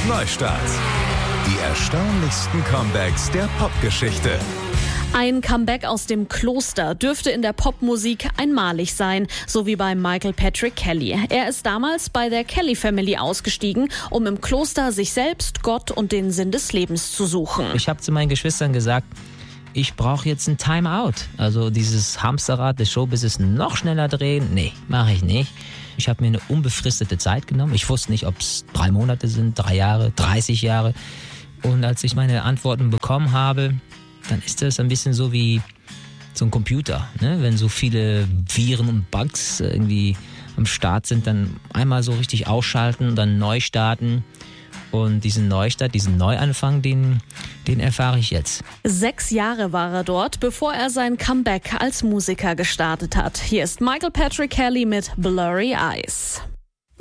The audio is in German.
Neustart. Die erstaunlichsten Comebacks der Popgeschichte. Ein Comeback aus dem Kloster dürfte in der Popmusik einmalig sein, so wie bei Michael Patrick Kelly. Er ist damals bei der Kelly Family ausgestiegen, um im Kloster sich selbst, Gott und den Sinn des Lebens zu suchen. Ich habe zu meinen Geschwistern gesagt, ich brauche jetzt ein Timeout. Also dieses Hamsterrad des Showbusiness noch schneller drehen, nee, mache ich nicht. Ich habe mir eine unbefristete Zeit genommen. Ich wusste nicht, ob es 3 Monate sind, 3 Jahre, 30 Jahre. Und als ich meine Antworten bekommen habe, dann ist das ein bisschen so wie so ein Computer, ne? Wenn so viele Viren und Bugs irgendwie am Start sind, dann einmal so richtig ausschalten, dann neu starten. Und diesen Neustart, diesen Neuanfang, den erfahre ich jetzt. 6 Jahre war er dort, bevor er sein Comeback als Musiker gestartet hat. Hier ist Michael Patrick Kelly mit Blurry Eyes.